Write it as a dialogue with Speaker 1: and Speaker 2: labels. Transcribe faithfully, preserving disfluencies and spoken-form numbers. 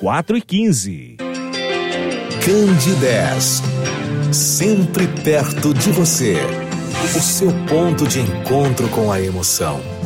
Speaker 1: quatro e quinze.
Speaker 2: Candidez, sempre perto de você. O seu ponto de encontro com a emoção.